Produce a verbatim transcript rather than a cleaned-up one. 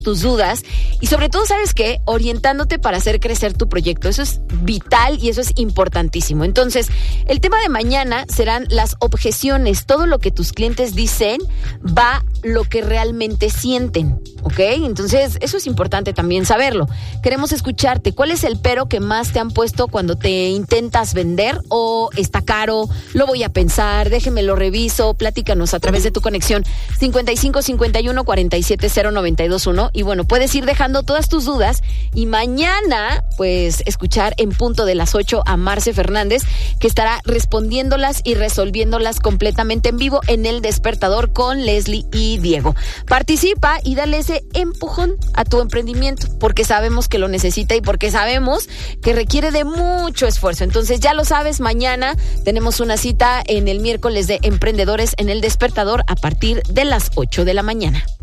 tus dudas y sobre todo, ¿sabes qué? Orientándote para hacer crecer tu proyecto. Eso es vital y eso es importantísimo. Entonces, el tema de mañana serán las objeciones. Todo lo que tus clientes dicen va lo que realmente sienten, ¿ok? Entonces, eso es importante también saberlo. Queremos escucharte. ¿Cuál es el pero que más te han puesto cuando te intentas vender? ¿O está caro? ¿Lo voy a pensar? Déjeme lo reviso. Platícanos a través de tu conexión cincuenta y cinco cincuenta y uno cuarenta y siete cero noventa y dos uno. Y bueno, puedes ir dejando todas tus dudas y mañana, pues, escuchar en punto de las ocho a Marce Fernández, que estará respondiéndolas y resolviéndolas completamente en vivo en El Despertador con Leslie y Diego. Participa y dale ese empujón a tu emprendimiento, porque sabemos que lo necesita y porque sabemos que requiere de mucho esfuerzo. Entonces, ya lo sabes, mañana tenemos una cita en el miércoles de Emprendedores en El Despertador a partir de las ocho de la mañana.